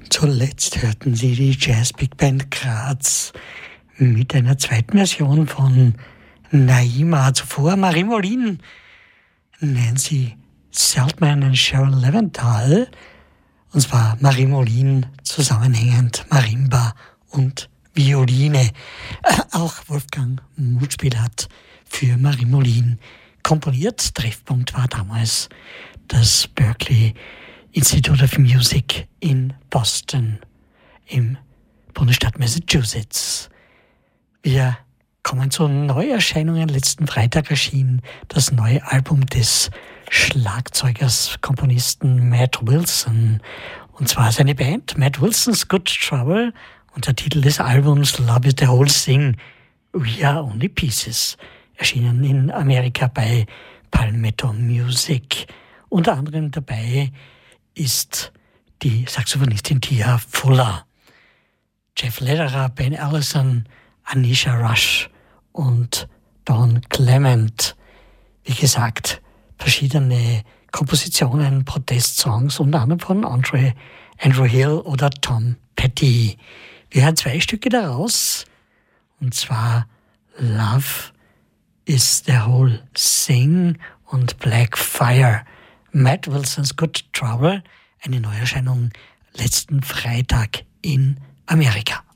Zuletzt hörten Sie die Jazz Big Band Graz mit einer zweiten Version von Naima. Zuvor Marie Molin, Nancy Seltman und Cheryl Leventhal. Und zwar Marie Molin zusammenhängend Marimba und Violine. Auch Wolfgang Mutspiel hat für Marie Molin komponiert. Treffpunkt war damals das Berklee Institute of Music in Boston im Bundesstaat Massachusetts. Wir kommen zu Neuerscheinungen. Letzten Freitag erschien das neue Album des Schlagzeugers, Komponisten Matt Wilson. Und zwar seine Band Matt Wilson's Good Trouble und der Titel des Albums Love is the Whole Thing, We Are Only Pieces. Erschienen in Amerika bei Palmetto Music. Unter anderem dabei ist die Saxophonistin Tia Fuller, Jeff Lederer, Ben Allison, Anisha Rush und Don Clement. Wie gesagt, verschiedene Kompositionen, Protestsongs, unter anderem von Andrew Hill oder Tom Petty. Wir hören 2 Stücke daraus, und zwar Love is the Whole Thing und Black Fire. Matt Wilson's Good Trouble, eine Neuerscheinung letzten Freitag in Amerika.